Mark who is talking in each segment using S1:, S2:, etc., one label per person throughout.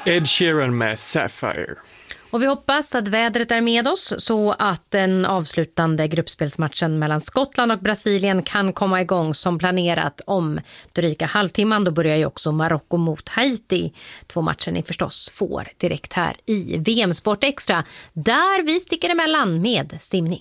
S1: Ed Sheeran med Sapphire.
S2: Och vi hoppas att vädret är med oss så att den avslutande gruppspelsmatchen mellan Skottland och Brasilien kan komma igång som planerat om dryga halvtimman. Då börjar ju också Marocko mot Haiti. 2 matcher ni förstås får direkt här i VM Sport Extra, där vi sticker emellan med simning.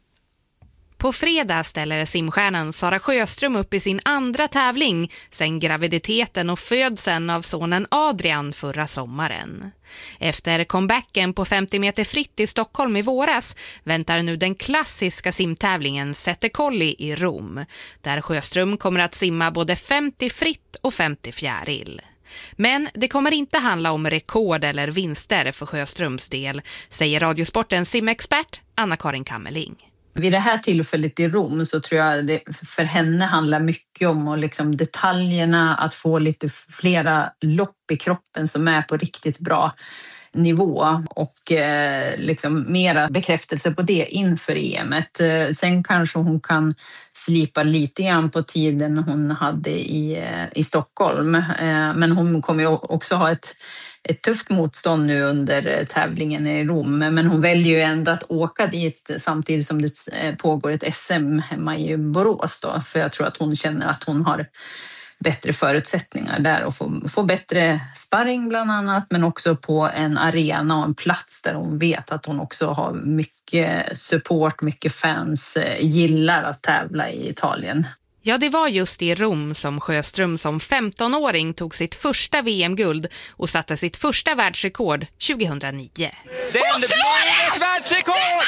S3: På fredag ställer simstjärnan Sara Sjöström upp i sin andra tävling sedan graviditeten och födseln av sonen Adrian förra sommaren. Efter comebacken på 50 meter fritt i Stockholm i våras väntar nu den klassiska simtävlingen Sette Colli i Rom, där Sjöström kommer att simma både 50 fritt och 50 fjäril. Men det kommer inte handla om rekord eller vinster för Sjöströms del, säger Radiosportens simexpert Anna-Karin Kammerling.
S4: Vid det här tillfället i Rom så tror jag det för henne handlar mycket om och liksom detaljerna, att få lite flera lopp i kroppen som är på riktigt bra nivå och liksom mera bekräftelse på det inför EM:et. Sen kanske hon kan slipa lite grann på tiden hon hade i Stockholm, men hon kommer ju också ha ett tufft motstånd nu under tävlingen i Rom, men hon väljer ju ändå att åka dit samtidigt som det pågår ett SM hemma i Borås då, för jag tror att hon känner att hon har bättre förutsättningar där och få bättre sparring bland annat, men också på en arena och en plats där hon vet att hon också har mycket support, mycket fans, gillar att tävla i Italien.
S3: Ja, det var just i Rom som Sjöström som 15-åring tog sitt första VM-guld och satte sitt första världsrekord 2009.
S5: Den blir ett världsrekord!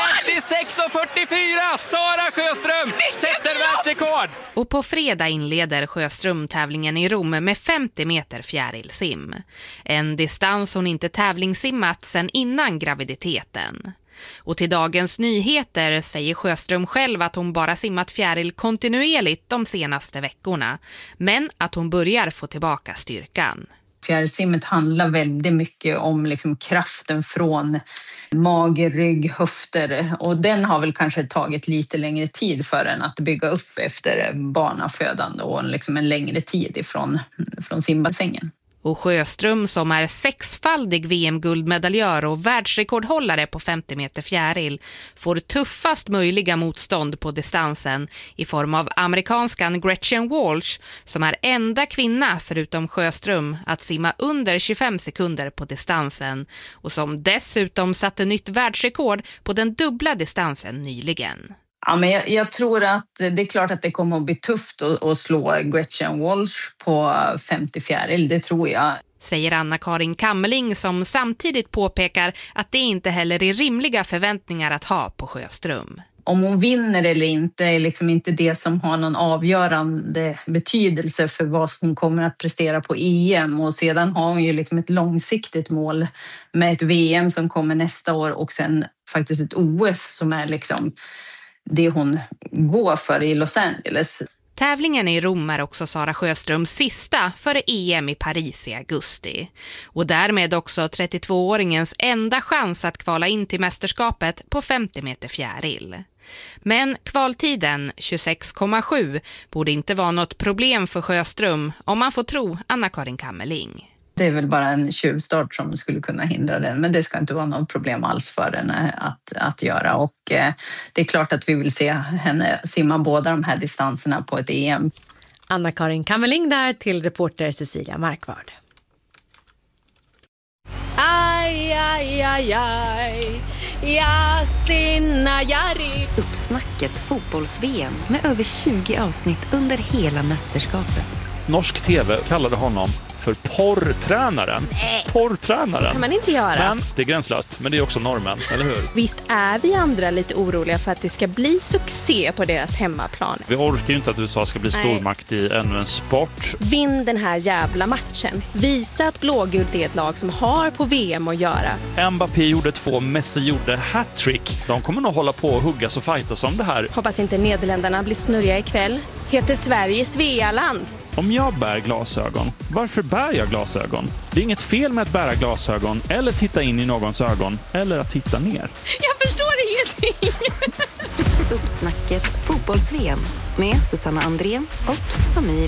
S5: 56,44! Sara Sjöström sätter världsrekord!
S3: Och på fredag inleder Sjöström tävlingen i Rom med 50 meter fjärilsim. En distans hon inte tävlingssimmat sedan innan graviditeten. Och till dagens nyheter säger Sjöström själv att hon bara simmat fjäril kontinuerligt de senaste veckorna, men att hon börjar få tillbaka styrkan.
S4: Fjärilsimmet handlar väldigt mycket om liksom kraften från mage, rygg, höfter, och den har väl kanske tagit lite längre tid för en att bygga upp efter barnafödande och liksom en längre tid ifrån simbassängen.
S3: Och Sjöström, som är 6-faldig VM-guldmedaljör och världsrekordhållare på 50 meter fjäril, får tuffast möjliga motstånd på distansen i form av amerikanskan Gretchen Walsh, som är enda kvinna förutom Sjöström att simma under 25 sekunder på distansen och som dessutom satte nytt världsrekord på den dubbla distansen nyligen.
S4: Ja, men jag tror att det är klart att det kommer att bli tufft att slå Gretchen Walsh på 50 fjäril, det tror jag.
S3: Säger Anna-Karin Kammerling, som samtidigt påpekar att det inte heller är rimliga förväntningar att ha på Sjöström.
S4: Om hon vinner eller inte är liksom inte det som har någon avgörande betydelse för vad hon kommer att prestera på EM. Och sedan har hon ju liksom ett långsiktigt mål med ett VM som kommer nästa år och sen faktiskt ett OS som är liksom det hon går för i Los Angeles.
S3: Tävlingen i Rom är också Sara Sjöströms sista före EM i Paris i augusti. Och därmed också 32-åringens enda chans att kvala in till mästerskapet på 50 meter fjäril. Men kvaltiden 26,7 borde inte vara något problem för Sjöström om man får tro Anna-Karin Kammerling.
S4: Det är väl bara en tjuvstart som skulle kunna hindra den, men det ska inte vara något problem alls för henne att göra. Och det är klart att vi vill se henne simma båda de här distanserna på ett EM.
S2: Anna-Karin Kammerling där till reporter Cecilia Markvard.
S6: Aj, aj, aj, aj. Ja, sinna, jari.
S7: Uppsnacket fotbolls-VM med över 20 avsnitt under hela mästerskapet.
S1: Norsk TV kallade honom för porrtränaren. Porrtränaren.
S6: Så kan man inte göra.
S1: Men det är gränslöst, men det är också normen, eller hur?
S6: Visst är vi andra lite oroliga för att det ska bli succé på deras hemmaplan.
S1: Vi orkar ju inte att USA ska bli stormakt i ännu en sport.
S6: Vinn den här jävla matchen. Visa att blågult är ett lag som har på VM att göra.
S1: Mbappé gjorde 2, Messi gjorde hattrick. De kommer nog hålla på och huggas och fightas om det här.
S6: Hoppas inte Nederländerna blir snurriga ikväll. Heter Sverige Svealand?
S1: Om jag bär glasögon, varför bär jag glasögon? Det är inget fel med att bära glasögon eller titta in i någons ögon eller att titta ner.
S6: Jag förstår ingenting.
S7: Uppsnacket fotbolls-VM med Susanna Andrén och Samir